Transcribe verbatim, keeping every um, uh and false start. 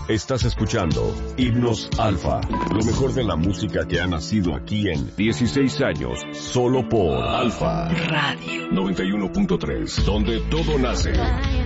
Estás escuchando Himnos Alfa, lo mejor de la música que ha nacido aquí en dieciséis años, solo por Alfa Radio noventa y uno punto tres, donde todo nace.